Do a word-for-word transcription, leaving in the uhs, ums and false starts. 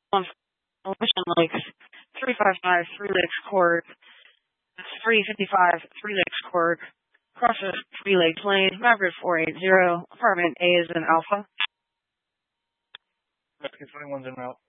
on Mission Lakes, three five five, Three Lakes Court. That's three fifty-five, Three Lakes Court. Crosses Three Lakes Lane, Maverick four eighty, apartment A is in Alpha. Okay, twenty-one's en route.